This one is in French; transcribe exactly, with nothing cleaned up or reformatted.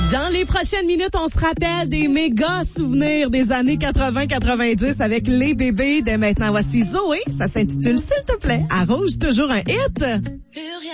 Dans les prochaines minutes, on se rappelle des méga souvenirs des années quatre-vingts quatre-vingt-dix avec les bébés. Dès maintenant, voici Zoé. Ça s'intitule S'il te plaît. À Rouge, toujours un hit.